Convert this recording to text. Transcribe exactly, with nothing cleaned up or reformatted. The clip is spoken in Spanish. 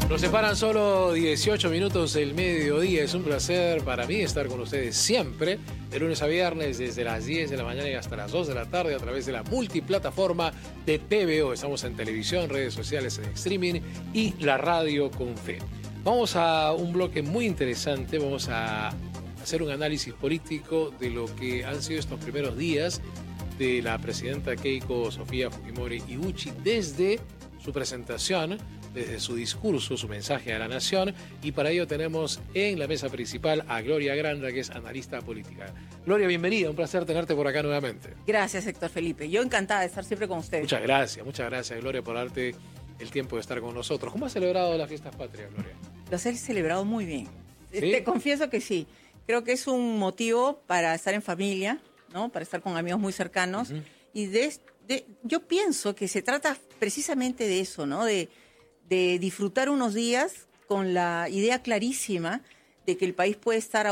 Nos separan solo dieciocho minutos del mediodía. Es un placer para mí estar con ustedes siempre, de lunes a viernes, desde las diez de la mañana y hasta las dos de la tarde, a través de la multiplataforma de T V O. Estamos en televisión, redes sociales, en streaming y la radio con fe. Vamos a un bloque muy interesante. Vamos a hacer un análisis político de lo que han sido estos primeros días de la presidenta Keiko Sofía Fujimori Ibuchi desde su presentación, desde su discurso, su mensaje a la nación, y para ello tenemos en la mesa principal a Gloria Granda, que es analista política. Gloria, bienvenida, un placer tenerte por acá nuevamente. Gracias, Héctor Felipe. Yo encantada de estar siempre con ustedes. Muchas gracias, muchas gracias, Gloria, por darte el tiempo de estar con nosotros. ¿Cómo has celebrado las fiestas patrias, Gloria? Las he celebrado muy bien. ¿Sí? Te confieso que sí. Creo que es un motivo para estar en familia, ¿no? Para estar con amigos muy cercanos. Uh-huh. Y de, de, yo pienso que se trata precisamente de eso, ¿no? De de disfrutar unos días con la idea clarísima de que el país puede estar